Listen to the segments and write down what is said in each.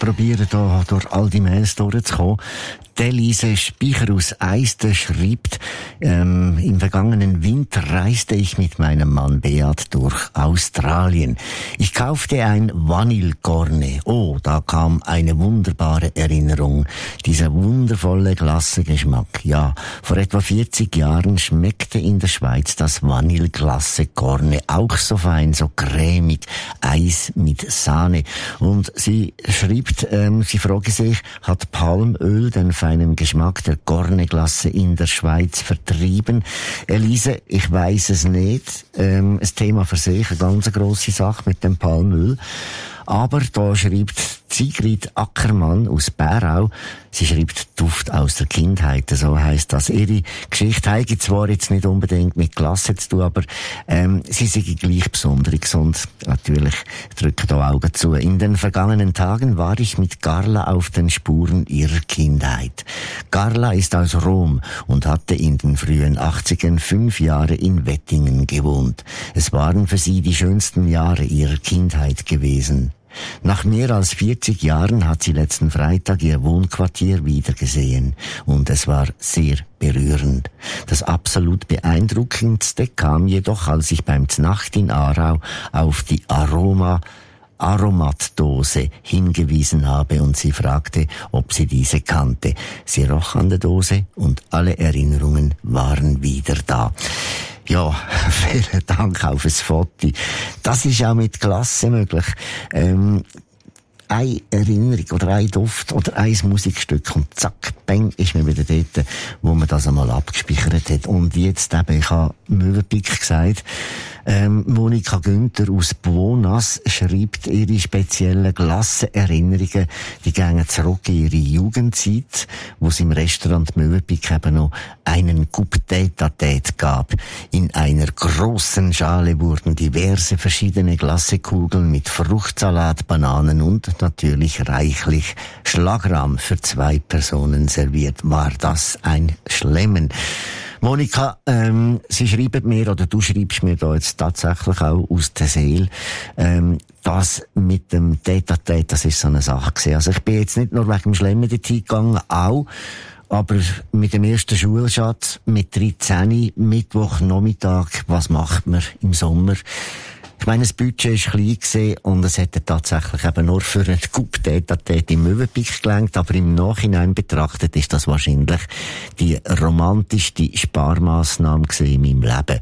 probiere da durch all die Mails durchzukommen. Elise Speicher aus Eisten schreibt, im vergangenen Winter reiste ich mit meinem Mann Beat durch Australien. Ich kaufte ein Vanillegorne. Oh, da kam eine wunderbare Erinnerung. Dieser wundervolle Glassegeschmack. Ja, vor etwa 40 Jahren schmeckte in der Schweiz das Vanilleglasse-Gorne auch so fein, so cremig, Eis mit Sahne. Und sie schreibt, sie frage sich, hat Palmöl den feinen Geschmack der Gorne-Glasse in der Schweiz vertrieben? Elise, ich weiss es nicht. Ein Thema für sich, eine ganz grosse Sache mit dem Palmöl. Aber da schreibt Sigrid Ackermann aus Bärau, sie schreibt Duft aus der Kindheit, so heisst das. Ihre Geschichte hat zwar jetzt nicht unbedingt mit Klasse zu tun, aber sie sind gleich besonders und natürlich drücken da Augen zu. In den vergangenen Tagen war ich mit Carla auf den Spuren ihrer Kindheit. Carla ist aus Rom und hatte in den frühen 80ern 5 Jahre in Wettingen gewohnt. Es waren für sie die schönsten Jahre ihrer Kindheit gewesen. Nach mehr als 40 Jahren hat sie letzten Freitag ihr Wohnquartier wiedergesehen und es war sehr berührend. Das absolut beeindruckendste kam jedoch, als ich beim Znacht in Aarau auf die Aromatdose hingewiesen habe und sie fragte, ob sie diese kannte. Sie roch an der Dose und alle Erinnerungen waren wieder da. Ja, vielen Dank auf das Foto. Das ist auch mit Klasse möglich. Eine Erinnerung oder ein Duft oder ein Musikstück und zack, bang, ist man wieder dort, wo man das einmal abgespeichert hat. Und jetzt eben, ich habe Möwenpick gesagt, Monika Günther aus Buonas schreibt ihre speziellen Glassenerinnerungen, die gehen zurück in ihre Jugendzeit, wo es im Restaurant Möwenpick eben noch einen Coupe Tête-à-Tête gab. In einer grossen Schale wurden diverse verschiedene Glassekugeln mit Fruchtsalat, Bananen und natürlich reichlich Schlagrahm für 2 Personen serviert. War das ein Schlemmen? Monika, sie schreiben mir, oder du schreibst mir da jetzt tatsächlich auch aus der Seele, das mit dem Tête-à-Tête, das ist so eine Sache gewesen. Also ich bin jetzt nicht nur wegen dem Schlemmen dorthin gegangen, auch, aber mit dem ersten Schulschatz, mit 13, Mittwochnachmittag, was macht man im Sommer? Ich meine, das Budget war klein gewesen und es hätte tatsächlich eben nur für einen Coupe Tête-à-Tête im Möwenpick gelangt, aber im Nachhinein betrachtet ist das wahrscheinlich die romantischste Sparmaßnahme gewesen in meinem Leben.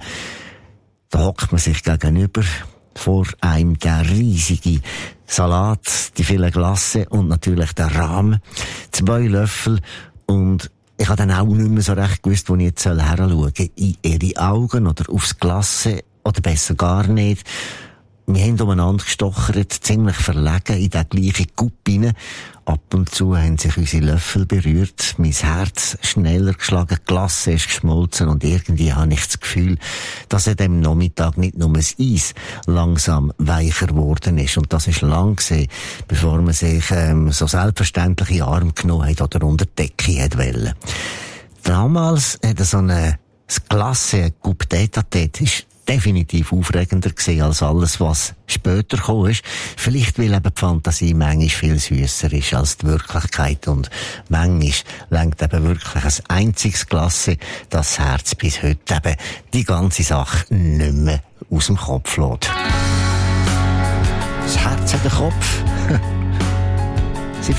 Da hockt man sich gegenüber, vor einem der riesige Salat, die vielen Glasse und natürlich der Rahm, 2 Löffel und ich habe dann auch nicht mehr so recht gewusst, wo ich jetzt heranschauen soll. In ihre Augen oder aufs Glasse oder besser gar nicht. Wir haben umeinander gestochert, ziemlich verlegen in den gleichen Coupe rein. Ab und zu haben sich unsere Löffel berührt, mein Herz schneller geschlagen, die Glasse ist geschmolzen und irgendwie habe ich das Gefühl, dass an dem Nachmittag nicht nur das Eis langsam weicher geworden ist. Und das ist lang gewesen, bevor man sich so selbstverständlich in den Arm genommen hat oder unter die Decke hat wollen. Damals hat so eine Glasse, Coupe Tête-à-Tête, ist definitiv aufregender gewesen als alles, was später gekommen ist. Vielleicht, weil eben die Fantasie manchmal viel süsser ist als die Wirklichkeit und manchmal lenkt eben wirklich ein einziges Glasse das Herz bis heute eben die ganze Sache nicht mehr aus dem Kopf lässt. Das Herz hat den Kopf.